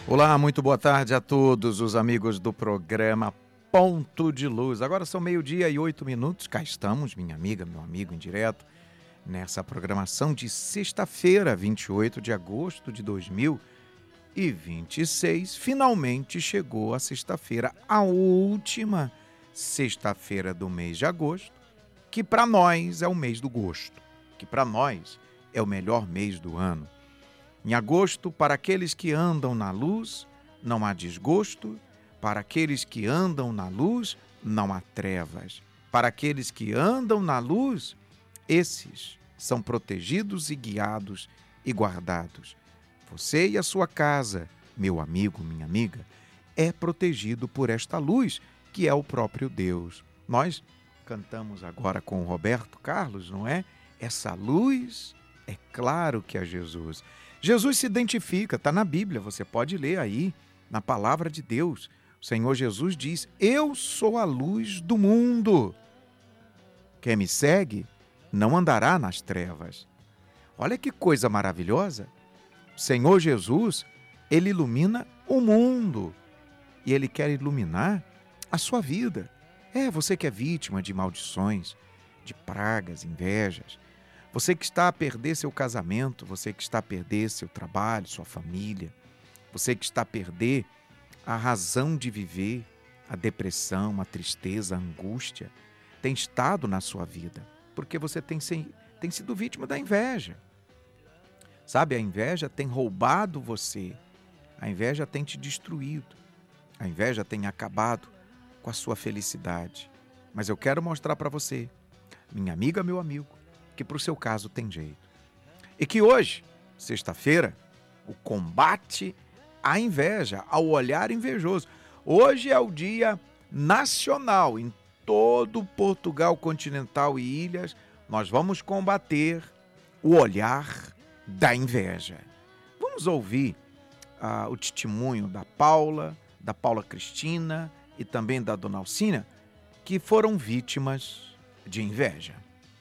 Olá, muito boa tarde a todos os amigos do programa Ponto de Luz. Agora são 12:08. Cá estamos, minha amiga, meu amigo em direto, nessa programação de sexta-feira, 28 de agosto de 2026. Finalmente chegou a sexta-feira, a última sexta-feira do mês de agosto, que para nós é o mês do gosto, que para nós é o melhor mês do ano. Em agosto, para aqueles que andam na luz, não há desgosto. Para aqueles que andam na luz, não há trevas. Para aqueles que andam na luz, esses são protegidos e guiados e guardados. Você e a sua casa, meu amigo, minha amiga, é protegido por esta luz, que é o próprio Deus. Nós cantamos agora com o Roberto Carlos, não é? Essa luz, é claro que é Jesus. Jesus se identifica, está na Bíblia, você pode ler aí, na palavra de Deus. O Senhor Jesus diz: eu sou a luz do mundo. Quem me segue não andará nas trevas. Olha que coisa maravilhosa. O Senhor Jesus, ele ilumina o mundo. E ele quer iluminar a sua vida. Você que é vítima de maldições, de pragas, invejas. Você que está a perder seu casamento, você que está a perder seu trabalho, sua família, você que está a perder a razão de viver, a depressão, a tristeza, a angústia, tem estado na sua vida, porque você tem sido vítima da inveja. Sabe, a inveja tem roubado você, a inveja tem te destruído, a inveja tem acabado com a sua felicidade. Mas eu quero mostrar para você, minha amiga, meu amigo, que para o seu caso tem jeito. E que hoje, sexta-feira, o combate à inveja, ao olhar invejoso. Hoje é o dia nacional, em todo Portugal continental e ilhas, nós vamos combater o olhar da inveja. Vamos ouvir o testemunho da Paula Cristina e também da Dona Alcina, que foram vítimas de inveja.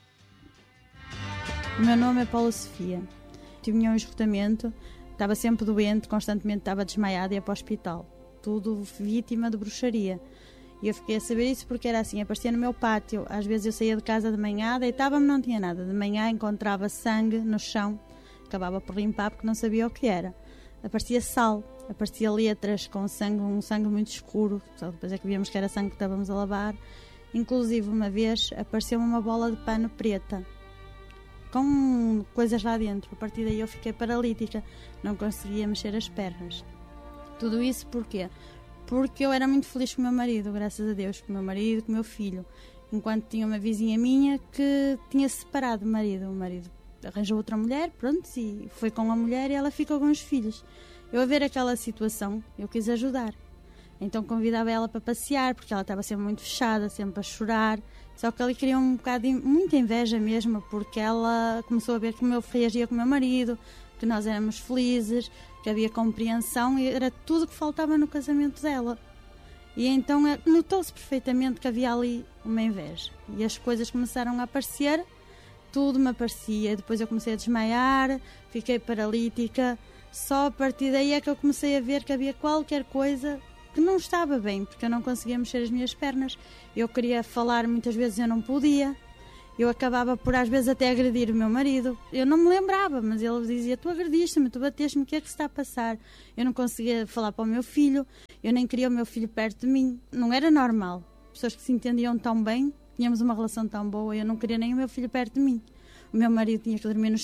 O meu nome é Paula Sofia. Tive um esgotamento, estava sempre doente, constantemente estava desmaiada e ia para o hospital. Tudo vítima de bruxaria. E eu fiquei a saber isso porque era assim, aparecia no meu pátio. Às vezes eu saía de casa de manhã, deitava-me, não tinha nada. De manhã encontrava sangue no chão, acabava por limpar porque não sabia o que era. Aparecia sal, aparecia letras com sangue, um sangue muito escuro. Só depois é que víamos que era sangue que estávamos a lavar. Inclusive, uma vez apareceu uma bola de pano preta com coisas lá dentro. A partir daí eu fiquei paralítica, não conseguia mexer as pernas. Tudo isso porquê? Porque eu era muito feliz com o meu marido, graças a Deus, com o meu marido, com o meu filho. Enquanto tinha uma vizinha minha que tinha separado o marido. O marido arranjou outra mulher, pronto, e foi com a mulher e ela ficou com os filhos. Eu a ver aquela situação, eu quis ajudar. Então convidava ela para passear, porque ela estava sempre muito fechada, sempre a chorar. Só que ele queria um bocado de muita inveja mesmo, porque ela começou a ver como eu reagia com o meu marido, que nós éramos felizes, que havia compreensão, e era tudo que faltava no casamento dela. E então notou-se perfeitamente que havia ali uma inveja. E as coisas começaram a aparecer, tudo me aparecia. Depois eu comecei a desmaiar, fiquei paralítica. Só a partir daí é que eu comecei a ver que havia qualquer coisa que não estava bem, porque eu não conseguia mexer as minhas pernas. Eu queria falar, muitas vezes eu não podia. Eu acabava por às vezes até agredir o meu marido. Eu não me lembrava, mas ele dizia: tu agrediste-me, tu bateste-me, o que é que se está a passar? Eu não conseguia falar para o meu filho, eu nem queria o meu filho perto de mim. Não era normal. Pessoas que se entendiam tão bem, tínhamos uma relação tão boa, eu não queria nem o meu filho perto de mim. O meu marido tinha que dormir no